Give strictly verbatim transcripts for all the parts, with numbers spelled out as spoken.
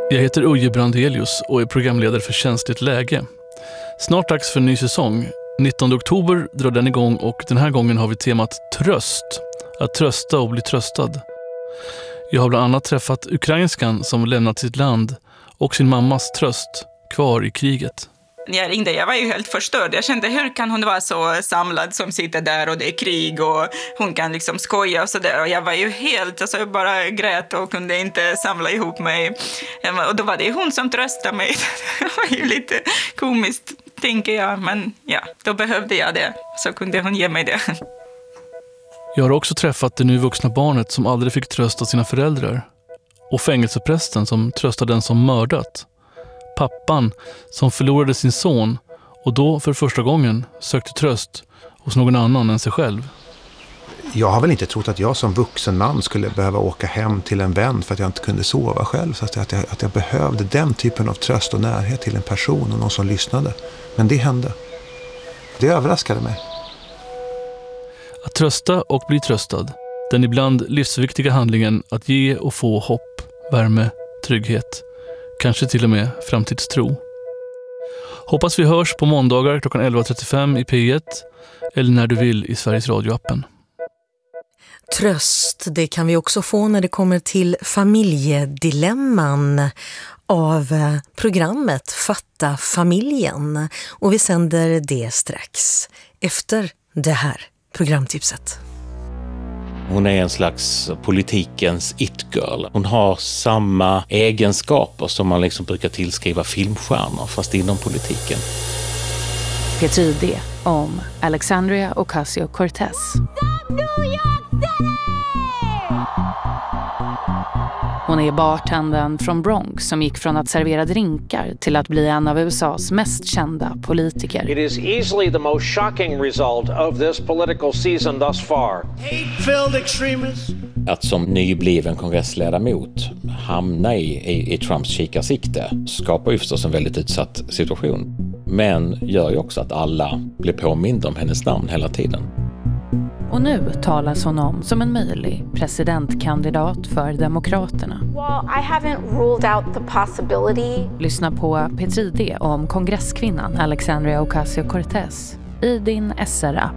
Jag heter Uje Brandelius och är programledare för Känsligt läge. Snart dags för en ny säsong. nittonde oktober drar den igång och den här gången har vi temat tröst. Att trösta och bli tröstad. Jag har bland annat träffat ukrainskan som lämnat sitt land och sin mammas tröst kvar i kriget. När jag ringde, jag var ju helt förstörd. Jag kände, hur kan hon vara så samlad som sitter där och det är krig och hon kan liksom skoja och sådär. Och jag var ju helt, alltså jag bara grät och kunde inte samla ihop mig. Och då var det hon som tröstade mig. Det var ju lite komiskt, tänker jag. Men ja, då behövde jag det. Så kunde hon ge mig det. Jag har också träffat det nu vuxna barnet som aldrig fick trösta sina föräldrar. Och fängelseprästen som tröstade den som mördat. Pappan som förlorade sin son och då för första gången sökte tröst hos någon annan än sig själv. Jag har väl inte trott att jag som vuxen man skulle behöva åka hem till en vän för att jag inte kunde sova själv. Så att jag, att jag behövde den typen av tröst och närhet till en person och någon som lyssnade. Men det hände. Det överraskade mig. Att trösta och bli tröstad. Den ibland livsviktiga handlingen att ge och få hopp, värme, trygghet. Kanske till och med framtidstro. Hoppas vi hörs på måndagar klockan elva trettiofem i P ett eller när du vill i Sveriges Radio-appen. Tröst, det kan vi också få när det kommer till familjedilemman av programmet Fatta familjen. Och vi sänder det strax efter det här programtipset. Hon är en slags politikens it-girl. Hon har samma egenskaper som man liksom brukar tillskriva filmstjärnor, fast inom politiken. P tre D om Alexandria Ocasio-Cortez. Hon är bartendern från Bronx som gick från att servera drinkar till att bli en av U S A:s mest kända politiker. It is easily the most shocking result of this political season thus far. Hate-filled extremists. Att som nybliven kongressledamot hamna i, i, i Trumps kikarsikte skapar ju förstås en väldigt utsatt situation. Men gör ju också att alla blir påminda om hennes namn hela tiden. Och nu talas hon om som en möjlig presidentkandidat för Demokraterna. Well, I haven't ruled out the possibility. Lyssna på P tre D om kongresskvinnan Alexandria Ocasio-Cortez i din S R-app.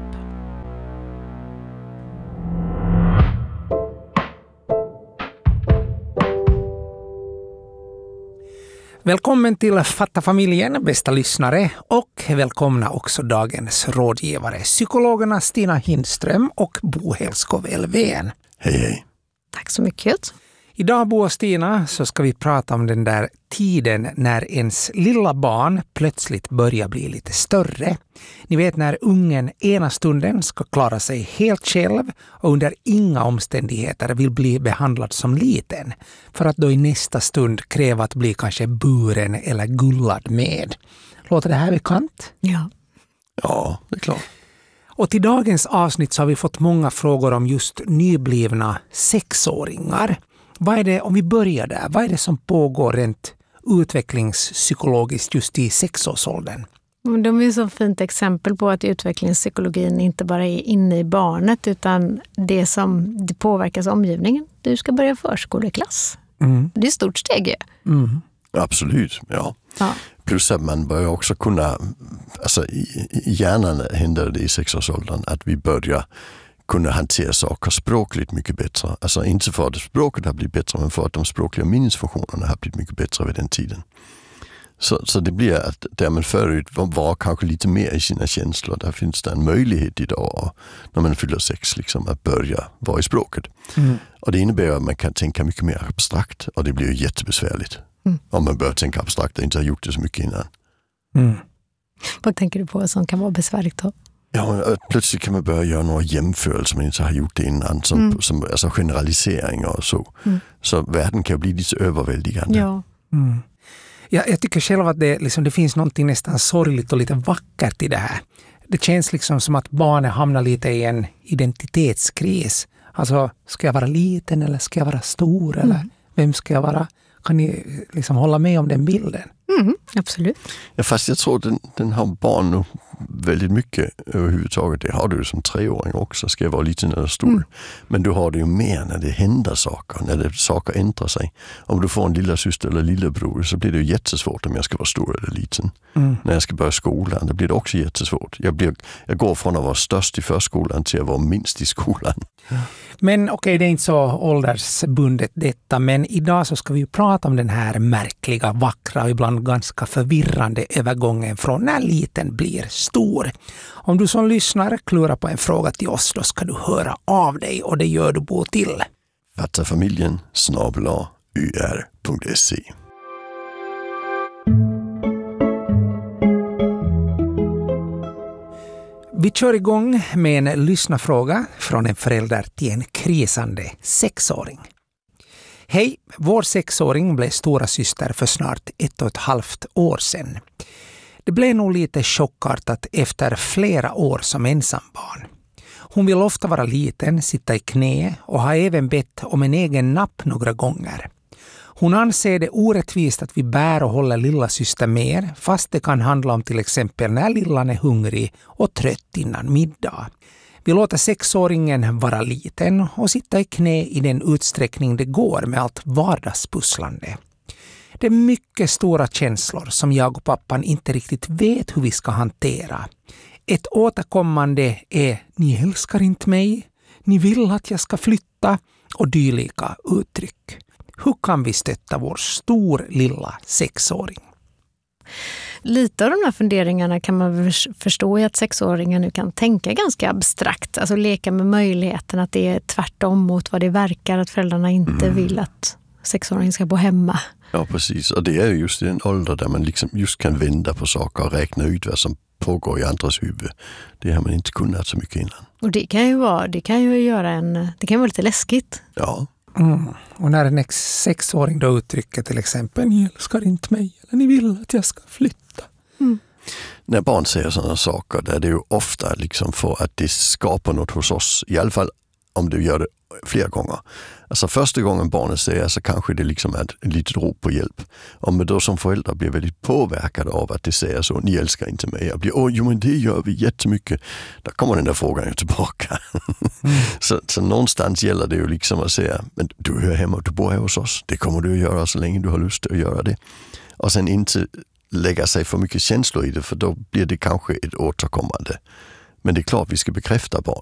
Välkommen till Fatta familjen, bästa lyssnare, och välkomna också dagens rådgivare, psykologerna Stina Hindström och Bo Helskov Elfven. Hej hej. Tack så mycket. Idag, Bo och Stina, så ska vi prata om den där tiden när ens lilla barn plötsligt börjar bli lite större. Ni vet när ungen ena stunden ska klara sig helt själv och under inga omständigheter vill bli behandlad som liten. För att då i nästa stund kräva att bli kanske buren eller gullad med. Låter det här bekant? Ja. Ja, det är klart. Och till dagens avsnitt så har vi fått många frågor om just nyblivna sexåringar. Vad är det, om vi börjar där, vad är det som pågår rent utvecklingspsykologiskt just i sexårsåldern? De är ju så fint exempel på att utvecklingspsykologin inte bara är inne i barnet utan det som det påverkas omgivningen. Du ska börja förskoleklass. Mm. Det är ett stort steg. Mm. Absolut, ja. ja. Plus att man börjar också kunna, alltså i, i hjärnan händer det i sexårsåldern att vi börjar kunna hantera saker språkligt mycket bättre. Alltså inte för att språket har blivit bättre, men för att de språkliga minnesfunktionerna har blivit mycket bättre vid den tiden. Så, så det blir att där man förut var, var kanske lite mer i sina känslor, där finns det en möjlighet idag när man fyller sex liksom, att börja vara i språket. Mm. Och det innebär att man kan tänka mycket mer abstrakt och det blir ju jättebesvärligt. Mm. Om man börjar tänka abstrakt och inte har gjort det så mycket innan. Mm. Vad tänker du på som kan vara besvärligt då? Ja, plötsligt kan man börja göra några jämförelser man inte har gjort det innan, som, mm. som, alltså generaliseringar och så. Mm. Så världen kan bli lite överväldigande. Ja. Mm. Ja, jag tycker själv att det, liksom, det finns något nästan sorgligt och lite vackert i det här. Det känns liksom som att barnen hamnar lite i en identitetskris. Alltså, ska jag vara liten eller ska jag vara stor? Mm. Eller vem ska jag vara? Kan ni liksom hålla med om den bilden? Mm, absolut. Ja, fast jag tror den, den har barn nu väldigt mycket överhuvudtaget. Det har du som treåring också, ska jag vara liten eller stor. Mm. Men du har det ju mer när det händer saker, när det, saker ändrar sig. Om du får en lilla syster eller lillebror så blir det ju jättesvårt om jag ska vara stor eller liten. Mm. När jag ska börja skolan, det blir det också jättesvårt. Jag, blir, jag går från att vara störst i förskolan till att vara minst i skolan. Men okej, okay, det är inte så åldersbundet detta, men idag så ska vi prata om den här märkliga, vackra och ibland ganska förvirrande övergången från när liten blir stor. Om du som lyssnar klurar på en fråga till oss, då ska du höra av dig, och det gör du på till fattafamiljen snabel-a u r punkt se. Vi kör igång med en lyssnarfråga från en förälder till en krisande sexåring. Hej, vår sexåring blev stora syster för snart ett och ett halvt år sedan. Det blev nog lite chockartat efter flera år som ensambarn. Hon vill ofta vara liten, sitta i knä och har även bett om en egen napp några gånger. Hon anser det orättvist att vi bär och håller lilla syster mer, fast det kan handla om till exempel när lillan är hungrig och trött innan middag. Vi låter sexåringen vara liten och sitta i knä i den utsträckning det går med allt vardagspusslande. Det är mycket stora känslor som jag och pappan inte riktigt vet hur vi ska hantera. Ett återkommande är "ni älskar inte mig", "ni vill att jag ska flytta" och dylika uttryck. Hur kan vi stötta vår stor lilla sexåring? Lite av de här funderingarna kan man förstå i att sexåringar nu kan tänka ganska abstrakt. Alltså leka med möjligheten att det är tvärtom mot vad det verkar, att föräldrarna inte mm. vill att sexåringen ska bo hemma. Ja, precis. Och det är just i den ålder där man liksom just kan vända på saker och räkna ut vad som pågår i andras huvud. Det har man inte kunnat så mycket innan. Och det kan ju vara, det kan ju göra en, det kan vara lite läskigt. Ja. Mm. Och när en sexåring då uttrycker till exempel "ni älskar inte mig" eller "ni vill att jag ska flytta". Mm. När barn säger sådana saker, där det är ju ofta liksom för att det skapar något hos oss. I alla fall om du gör det flera gånger. Alltså första gången barnet säger så kanske det liksom är ett litet rop på hjälp. Om man då som förälder blir väldigt påverkad av att det säger så, "ni älskar inte mig", och blir "åh, jo men det gör vi jättemycket", då kommer den där frågan ju tillbaka. Mm. så, så någonstans gäller det ju liksom att säga, men du hör hemma och du bor här hos oss, det kommer du att göra så länge du har lust att göra det. Och sen inte lägga sig för mycket känslor i det, för då blir det kanske ett återkommande. Men det är klart vi ska bekräfta